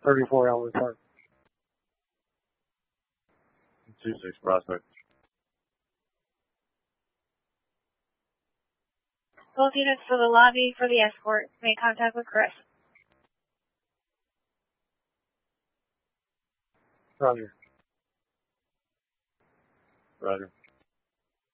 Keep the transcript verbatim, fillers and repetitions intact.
thirty-four Elwood Park. two six Prospect. Both units for the lobby for the escort. Make contact with Chris. Roger. Roger.